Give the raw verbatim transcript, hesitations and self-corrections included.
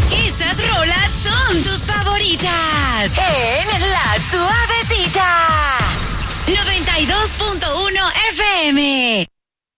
Estas rolas son tus favoritas en La Suavecita. noventa y dos punto uno F M.